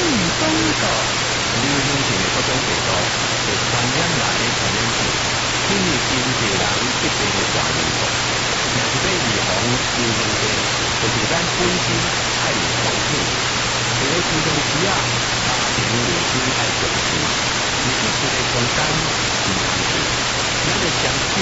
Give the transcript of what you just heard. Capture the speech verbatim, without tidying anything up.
中度， 流行性的各种病毒，是传染来的传染性，因为经济人疾病的大源头。若是要预防流行病，就是咱本身爱有控制。这个平常时啊，家庭卫生爱重视，而且一个空间唔通去，咱就将手